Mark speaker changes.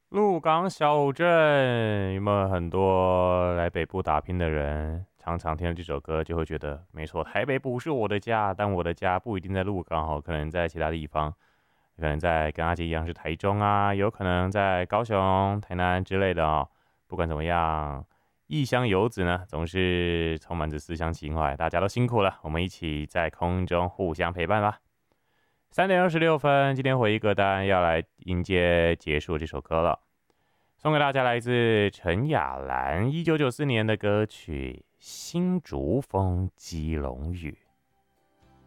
Speaker 1: 鹿港小镇有没有很多来北部打拼的人？常常听到这首歌，就会觉得没错，台北不是我的家，但我的家不一定在鹿港哦，可能在其他地方，可能在跟阿杰一样是台中啊，有可能在高雄、台南之类的哦。不管怎么样，异乡游子呢，总是充满着思乡情怀。大家都辛苦了，我们一起在空中互相陪伴吧。3:26，今天回忆歌单要来迎接结束这首歌了，送给大家来自陈雅兰1994年的歌曲《新竹风基隆雨》。